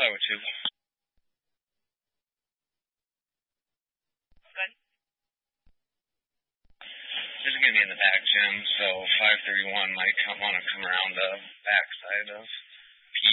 would too. Good. This is going to be in the back, Jim, so 531 might want to come around the back side of